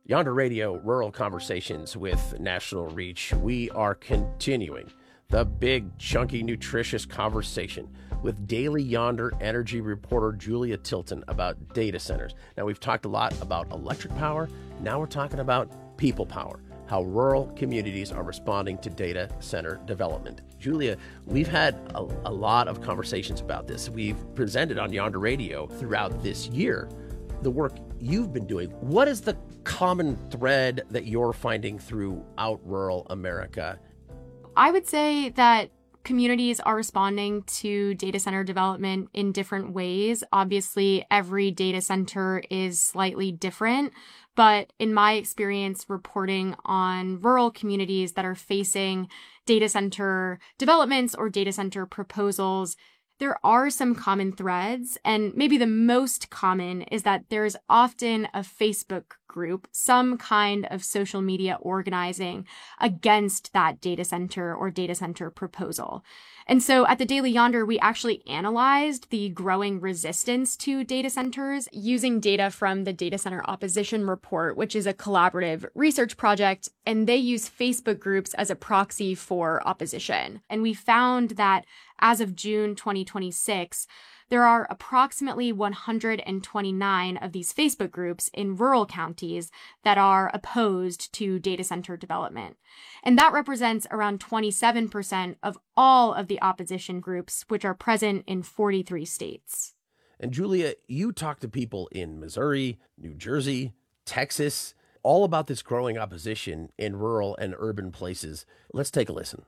Yonder Radio Rural Conversations with National Reach. We are continuing the big, chunky, nutritious conversation with Daily Yonder energy reporter Julia Tilton about data centers. Now, we've talked a lot about electric power. Now we're talking about people power, how rural communities are responding to data center development. Julia, we've had a lot of conversations about this. We've presented on Yonder Radio throughout this year the work you've been doing. What is the common thread that you're finding throughout rural America? I would say that communities are responding to data center development in different ways. Obviously, every data center is slightly different, but in my experience reporting on rural communities that are facing data center developments or data center proposals, there are some common threads, and maybe the most common is that there's often a Facebook group, some kind of social media organizing against that data center or data center proposal. And so at the Daily Yonder, we actually analyzed the growing resistance to data centers using data from the Data Center Opposition Report, which is a collaborative research project, and they use Facebook groups as a proxy for opposition. And we found that as of June 2026, there are approximately 129 of these Facebook groups in rural counties that are opposed to data center development. And that represents around 27% of all of the opposition groups, which are present in 43 states. And Julia, you talk to people in Missouri, New Jersey, Texas, all about this growing opposition in rural and urban places. Let's take a listen.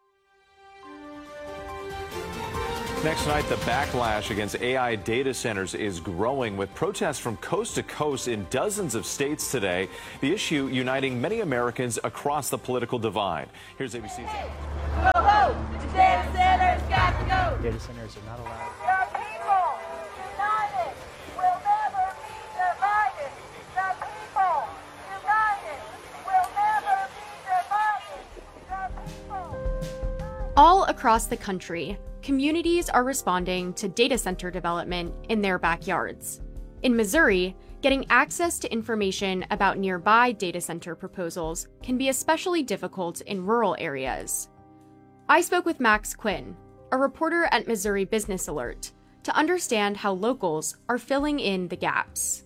Next tonight, the backlash against AI data centers is growing, with protests from coast to coast in dozens of states today. The issue uniting many Americans across the political divide. Here's ABC's. Go! The data centers got to go! Data centers are not allowed. The people united will never be divided. The people united will never be divided. The people. All across the country, communities are responding to data center development in their backyards. In Missouri, getting access to information about nearby data center proposals can be especially difficult in rural areas. I spoke with Max Quinn, a reporter at Missouri Business Alert, to understand how locals are filling in the gaps.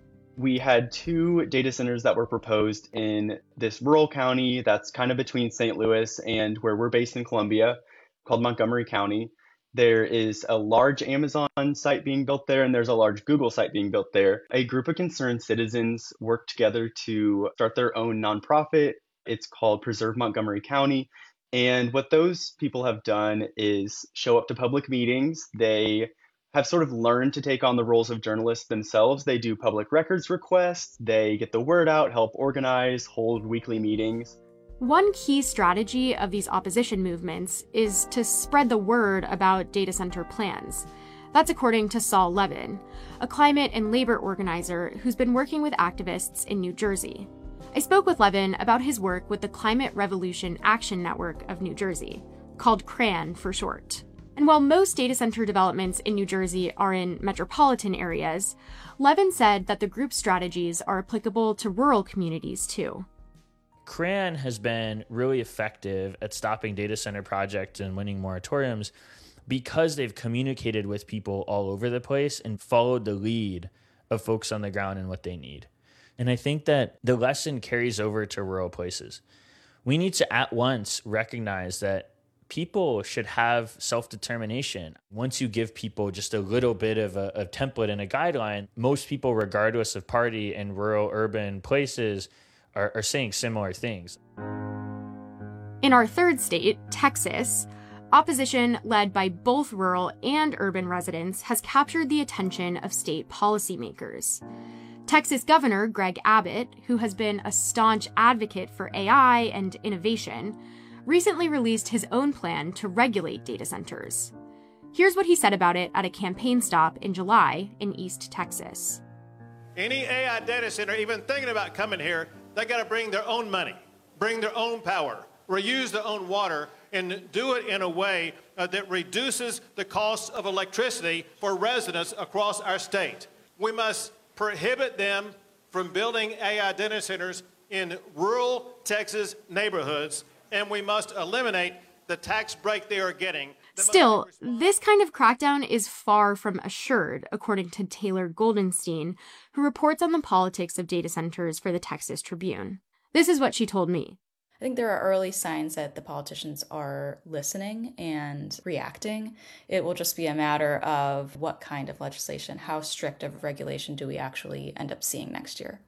We had 2 data centers that were proposed in this rural county that's kind of between St. Louis and where we're based in Columbia, called Montgomery County. There is a large Amazon site being built there, and there's a large Google site being built there. A group of concerned citizens worked together to start their own nonprofit. It's called Preserve Montgomery County. And what those people have done is show up to public meetings. They have sort of learned to take on the roles of journalists themselves. They do public records requests. They get the word out, help organize, hold weekly meetings. One key strategy of these opposition movements is to spread the word about data center plans. That's according to Saul Levin, a climate and labor organizer who's been working with activists in New Jersey. I spoke with Levin about his work with the Climate Revolution Action Network of New Jersey, called CRAN for short. And while most data center developments in New Jersey are in metropolitan areas, Levin said that the group's strategies are applicable to rural communities too. CRAN has been really effective at stopping data center projects and winning moratoriums because they've communicated with people all over the place and followed the lead of folks on the ground and what they need. And I think that the lesson carries over to rural places. We need to at once recognize that people should have self-determination. Once you give people just a little bit of a template and a guideline, most people, regardless of party in rural, urban places, are saying similar things. In our third state, Texas, opposition led by both rural and urban residents has captured the attention of state policymakers. Texas Governor Greg Abbott, who has been a staunch advocate for AI and innovation, recently released his own plan to regulate data centers. Here's what he said about it at a campaign stop in July in East Texas. Any AI data center even thinking about coming here, they got to bring their own money, bring their own power, reuse their own water, and do it in a way that reduces the cost of electricity for residents across our state. We must prohibit them from building AI data centers in rural Texas neighborhoods, and we must eliminate the tax break they are getting. Still, this kind of crackdown is far from assured, according to Taylor Goldenstein, who reports on the politics of data centers for the Texas Tribune. This is what she told me. I think there are early signs that the politicians are listening and reacting. It will just be a matter of what kind of legislation, how strict of regulation do we actually end up seeing next year.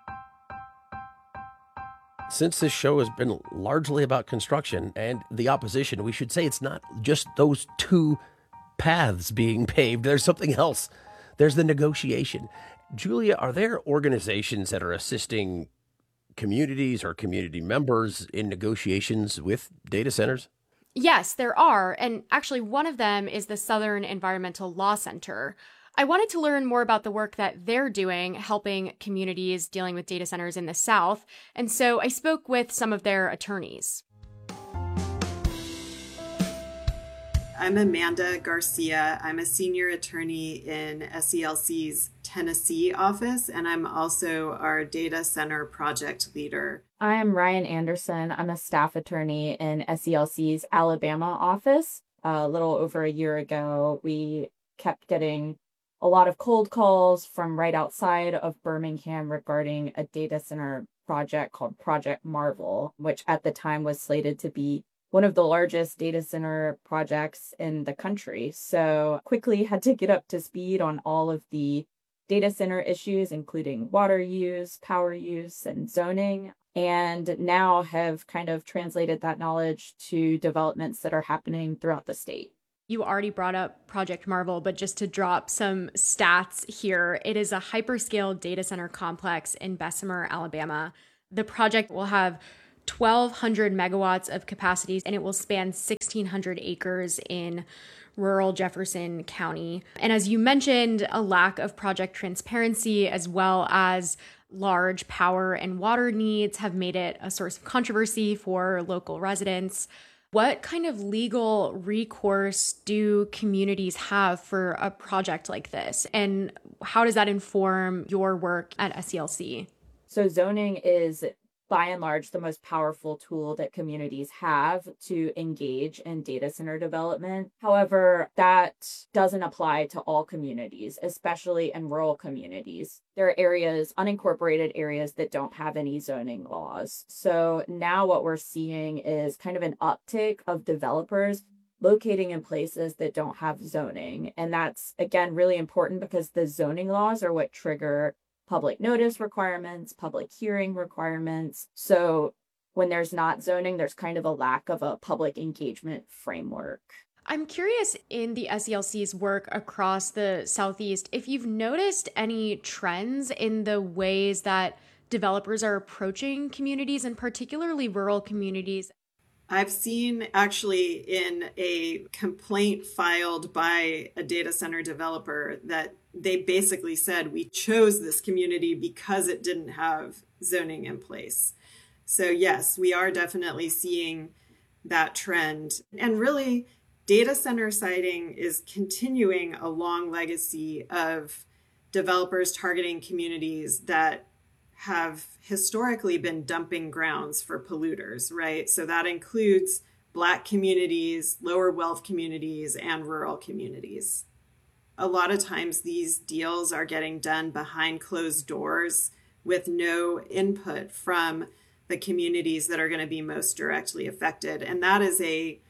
Since this show has been largely about construction and the opposition, we should say it's not just those two paths being paved. There's something else. There's the negotiation. Julia, are there organizations that are assisting communities or community members in negotiations with data centers? Yes, there are. And actually, one of them is the Southern Environmental Law Center. I wanted to learn more about the work that they're doing, helping communities dealing with data centers in the South. And so I spoke with some of their attorneys. I'm Amanda Garcia. I'm a senior attorney in SELC's Tennessee office, and I'm also our data center project leader. I am Ryan Anderson. I'm a staff attorney in SELC's Alabama office. A little over a year ago, we kept getting a lot of cold calls from right outside of Birmingham regarding a data center project called Project Marvel, which at the time was slated to be one of the largest data center projects in the country. So quickly had to get up to speed on all of the data center issues, including water use, power use, and zoning, and now have kind of translated that knowledge to developments that are happening throughout the state. You already brought up Project Marvel, but just to drop some stats here, it is a hyperscale data center complex in Bessemer, Alabama. The project will have 1,200 megawatts of capacity, and it will span 1,600 acres in rural Jefferson County. And as you mentioned, a lack of project transparency as well as large power and water needs have made it a source of controversy for local residents. What kind of legal recourse do communities have for a project like this? And how does that inform your work at SELC? So zoning is by and large the most powerful tool that communities have to engage in data center development. However, that doesn't apply to all communities, especially in rural communities. There are areas, unincorporated areas, that don't have any zoning laws. So now what we're seeing is kind of an uptick of developers locating in places that don't have zoning. And that's, again, really important because the zoning laws are what trigger public notice requirements, public hearing requirements. So when there's not zoning, there's kind of a lack of a public engagement framework. I'm curious, in the SELC's work across the Southeast, if you've noticed any trends in the ways that developers are approaching communities, and particularly rural communities. I've seen actually in a complaint filed by a data center developer that they basically said, we chose this community because it didn't have zoning in place. So yes, we are definitely seeing that trend. And really, data center siting is continuing a long legacy of developers targeting communities that have historically been dumping grounds for polluters, right? So that includes Black communities, lower wealth communities, and rural communities. A lot of times these deals are getting done behind closed doors with no input from the communities that are going to be most directly affected. And that is a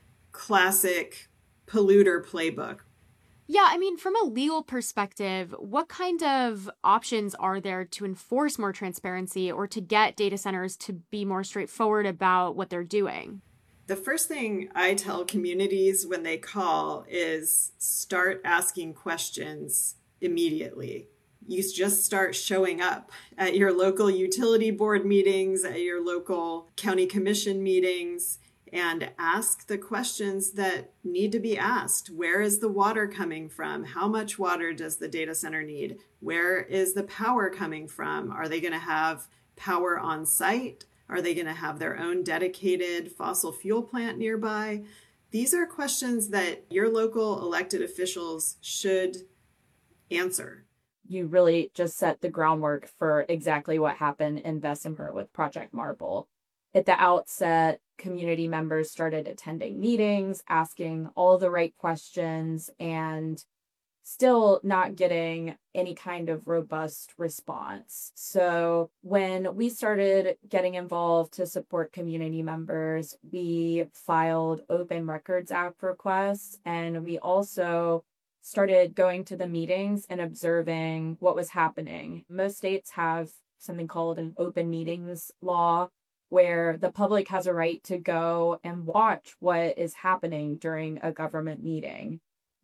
classic polluter playbook. Yeah, I mean, from a legal perspective, what kind of options are there to enforce more transparency or to get data centers to be more straightforward about what they're doing? The first thing I tell communities when they call is start asking questions immediately. You just start showing up at your local utility board meetings, at your local county commission meetings, and ask the questions that need to be asked. Where is the water coming from? How much water does the data center need? Where is the power coming from? Are they going to have power on site? Are they going to have their own dedicated fossil fuel plant nearby? These are questions that your local elected officials should answer. you really just set the groundwork for exactly what happened in Bessemer with Project Marble. At the outset, community members started attending meetings, asking all the right questions, and still not getting any kind of robust response. So when we started getting involved to support community members, we filed Open Records Act requests, and we also started going to the meetings and observing what was happening. Most states have something called an open meetings law, where the public has a right to go and watch what is happening during a government meeting.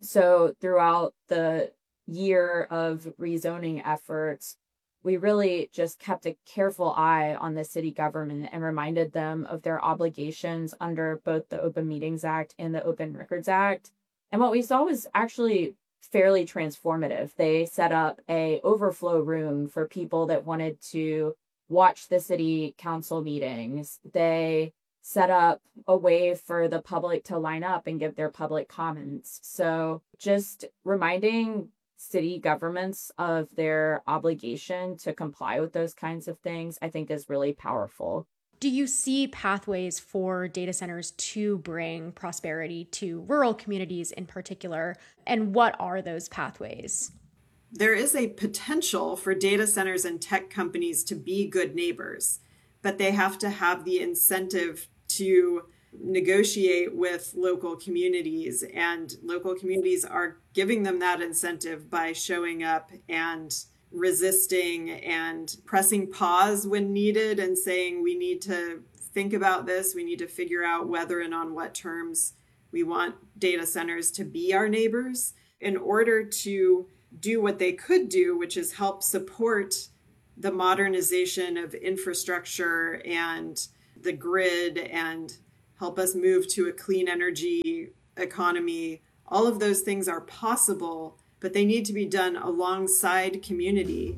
So throughout the year of rezoning efforts, we really just kept a careful eye on the city government and reminded them of their obligations under both the Open Meetings Act and the Open Records Act. And what we saw was actually fairly transformative. They set up an overflow room for people that wanted to watch the city council meetings. They set up a way for the public to line up and give their public comments. So just reminding city governments of their obligation to comply with those kinds of things, I think is really powerful. Do you see pathways for data centers to bring prosperity to rural communities in particular? And what are those pathways? There is a potential for data centers and tech companies to be good neighbors, but they have to have the incentive to negotiate with local communities, and local communities are giving them that incentive by showing up and resisting and pressing pause when needed and saying, we need to think about this. We need to figure out whether and on what terms we want data centers to be our neighbors in order to do what they could do, which is help support the modernization of infrastructure and the grid and help us move to a clean energy economy. All of those things are possible, but they need to be done alongside community.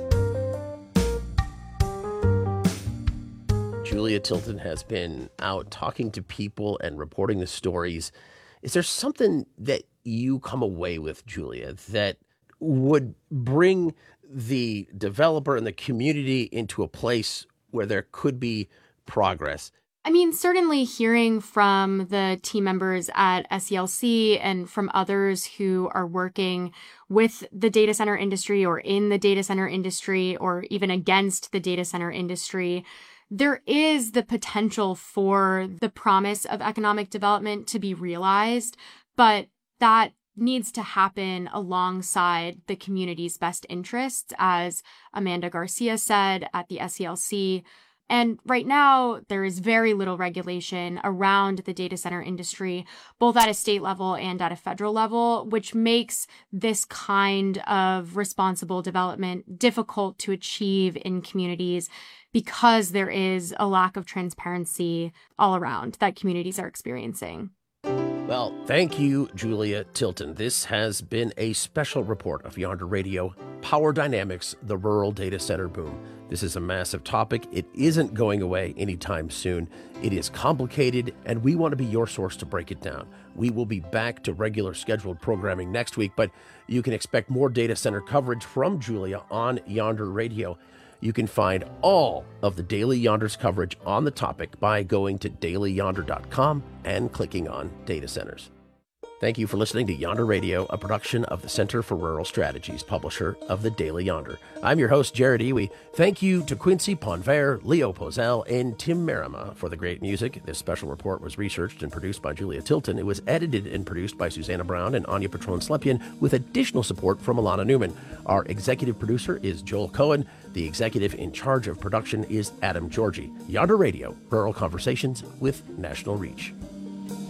Julia Tilton has been out talking to people and reporting the stories. Is there something that you come away with, Julia, that would bring the developer and the community into a place where there could be progress? I mean, certainly hearing from the team members at SELC and from others who are working with the data center industry or in the data center industry or even against the data center industry, there is the potential for the promise of economic development to be realized, but that needs to happen alongside the community's best interests, as Amanda Garcia said at the SELC. And right now, there is very little regulation around the data center industry, both at a state level and at a federal level, which makes this kind of responsible development difficult to achieve in communities because there is a lack of transparency all around that communities are experiencing. Well, thank you, Julia Tilton. This has been a special report of Yonder Radio, Power Dynamics, the Rural Data Center Boom. This is a massive topic. It isn't going away anytime soon. It is complicated, and we want to be your source to break it down. We will be back to regular scheduled programming next week, but you can expect more data center coverage from Julia on Yonder Radio. You can find all of the Daily Yonder's coverage on the topic by going to dailyyonder.com and clicking on Data Centers. Thank you for listening to Yonder Radio, a production of the Center for Rural Strategies, publisher of the Daily Yonder. I'm your host, Jared Iwi. Thank you to Quincy Ponver, Leo Pozell, and Tim Merima for the great music. This special report was researched and produced by Julia Tilton. It was edited and produced by Susanna Brown and Anya Patron-Slepian, with additional support from Alana Newman. Our executive producer is Joel Cohen. The executive in charge of production is Adam Georgie. Yonder Radio, Rural Conversations with National Reach.